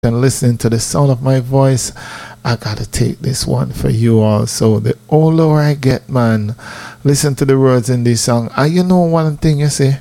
and listening to the sound of my voice, I gotta take this one for you also. The older I get, man, listen to the words in this song. And you know one thing you say,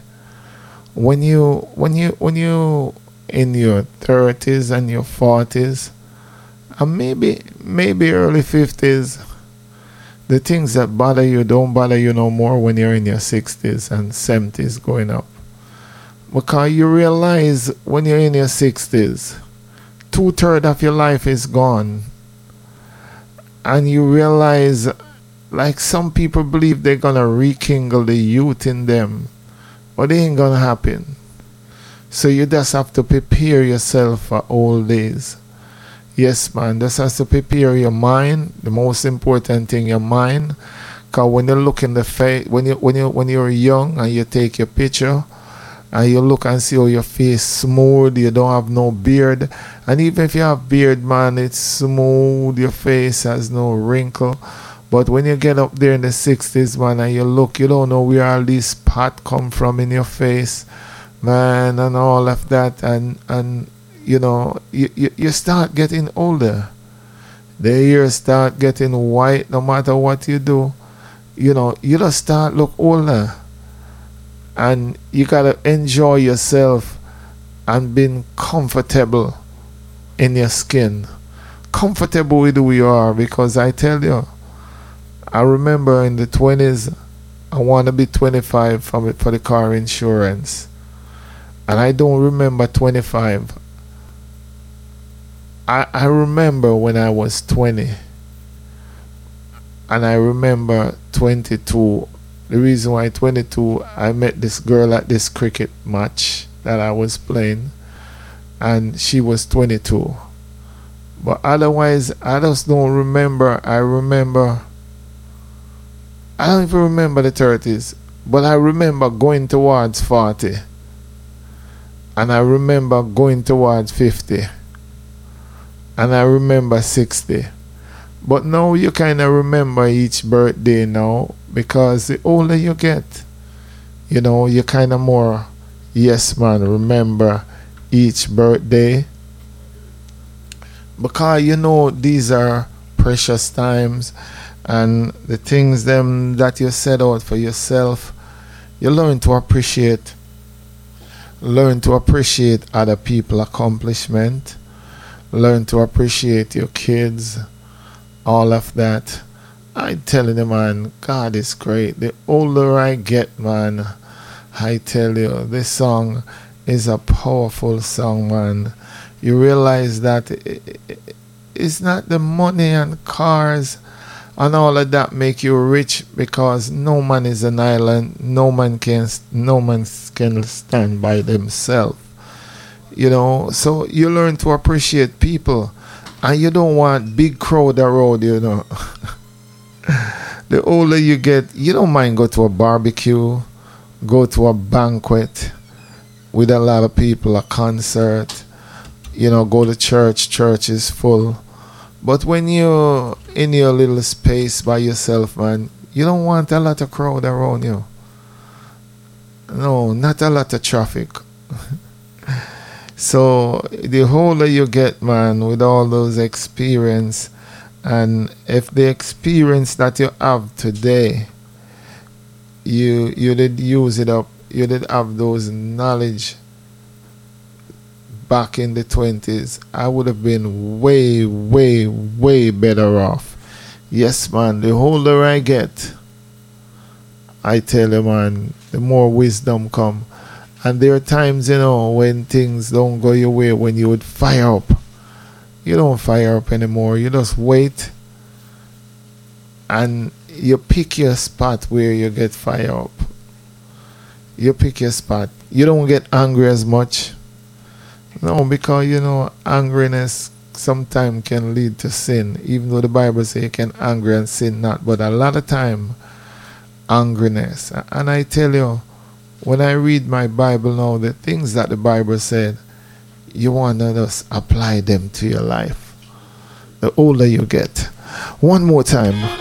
when you in your 30s and your 40s, and maybe early 50s, the things that bother you don't bother you no more when you're in your 60s and 70s going up. Because you realize when you're in your 60s, 2/3 of your life is gone. And you realize, like some people believe they're going to rekindle the youth in them. But it ain't going to happen. So you just have to prepare yourself for old days. Yes, man, just have to prepare your mind. The most important thing, your mind. Because when you look in the face, when you're young and you take your picture, and you look and see how your face smooth, you don't have no beard. And even if you have beard, man, it's smooth, your face has no wrinkle. But when you get up there in the 60s, man, and you look, you don't know where all these spots come from in your face, man, and all of that. And you know, you start getting older. The ears start getting white no matter what you do. You know, you just start look older. And you gotta enjoy yourself and being comfortable in your skin. Comfortable with who you are, because I tell you, I remember in the 20s, I want to be 25 for the car insurance. And I don't remember 25. I remember when I was 20. And I remember 22. The reason why 22, I met this girl at this cricket match that I was playing, and she was 22. But otherwise, I just don't remember. I don't even remember the 30s, but I remember going towards 40. And I remember going towards 50. And I remember 60. But now you kind of remember each birthday now, because the older you get, you know, you kind of more, yes man, remember each birthday. Because you know these are precious times, and the things them that you set out for yourself, you learn to appreciate. Learn to appreciate other people's accomplishment. Learn to appreciate your kids. All of that. I'm telling you, man, God is great. The older I get, man, I tell you, this song is a powerful song, man. You realize that it's not the money and cars and all of that make you rich, because no man is an island. No man can stand by themselves. You know, so you learn to appreciate people. And you don't want big crowd around, you know. The older you get, you don't mind go to a barbecue, go to a banquet with a lot of people, a concert, you know, go to church. Church is full. But when you're in your little space by yourself, man, you don't want a lot of crowd around you. No, not a lot of traffic. So the older you get, man, with all those experience, and if the experience that you have today, you did use it up, you did have those knowledge back in the 20s, I would have been way, way, way better off. Yes, man, the older I get, I tell you, man, the more wisdom come. And there are times, you know, when things don't go your way, when you would fire up. You don't fire up anymore. You just wait. And you pick your spot where you get fire up. You pick your spot. You don't get angry as much. No, because, you know, angriness sometimes can lead to sin. Even though the Bible says you can angry and sin not. But a lot of time, angriness. And I tell you, when I read my Bible now, the things that the Bible said, you want to just apply them to your life. The older you get. One more time.